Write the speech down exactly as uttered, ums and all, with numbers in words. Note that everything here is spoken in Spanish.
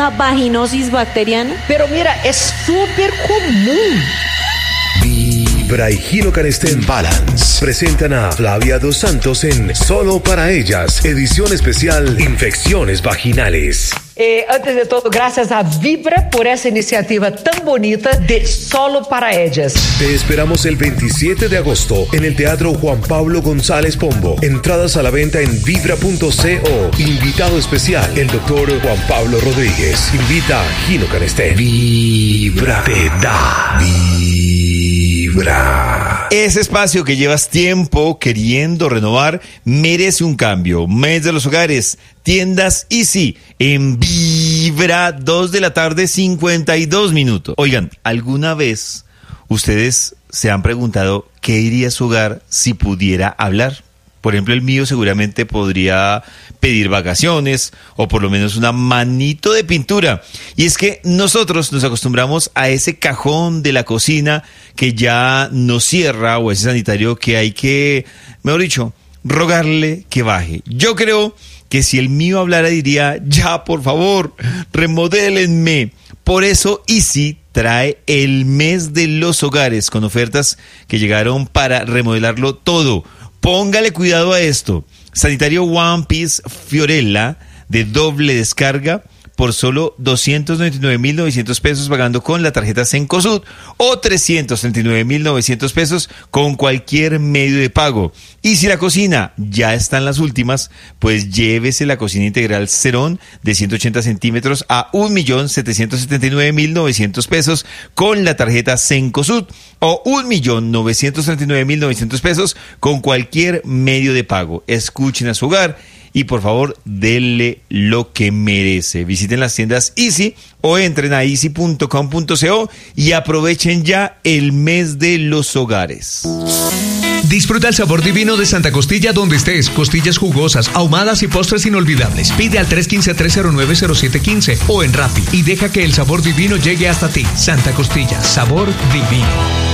una vaginosis bacteriana? Pero mira, es súper común. Vibra y Gino Canestén Balance presentan a Flavia Dos Santos en Solo para Ellas, edición especial Infecciones Vaginales. Eh, antes de todo, gracias a Vibra por esa iniciativa tan bonita de Solo para Ellas. Te esperamos el veintisiete de agosto en el Teatro Juan Pablo González Pombo. Entradas a la venta en vibra punto co. Invitado especial, el doctor Juan Pablo Rodríguez. Invita a Gino Canestén. Vibra te da. Vibra. Ese espacio que llevas tiempo queriendo renovar merece un cambio. Mes de los hogares, tiendas Easy en Vibra, dos de la tarde, cincuenta y dos minutos. Oigan, ¿alguna vez ustedes se han preguntado qué diría su hogar si pudiera hablar? Por ejemplo, el mío seguramente podría pedir vacaciones o por lo menos una manito de pintura. Y es que nosotros nos acostumbramos a ese cajón de la cocina que ya no cierra, o ese sanitario que hay que, mejor dicho, rogarle que baje. Yo creo que si el mío hablara diría, ya por favor, remodélenme. Por eso Easy trae el mes de los hogares con ofertas que llegaron para remodelarlo todo. Póngale cuidado a esto. Sanitario One Piece Fiorella de doble descarga por solo doscientos noventa y nueve mil novecientos pesos pagando con la tarjeta Cencosud o trescientos treinta y nueve mil novecientos pesos con cualquier medio de pago. Y si la cocina ya está en las últimas, pues llévese la cocina integral Cerón de ciento ochenta centímetros a un millón setecientos setenta y nueve mil novecientos pesos con la tarjeta Cencosud o un millón novecientos treinta y nueve mil novecientos pesos con cualquier medio de pago. Escuchen a su hogar y por favor, denle lo que merece. Visiten las tiendas Easy o entren a easy punto com punto co y aprovechen ya el mes de los hogares. Disfruta el sabor divino de Santa Costilla donde estés. Costillas jugosas, ahumadas y postres inolvidables. Pide al tres uno cinco, tres cero nueve, cero siete uno cinco o en Rappi y deja que el sabor divino llegue hasta ti. Santa Costilla, sabor divino.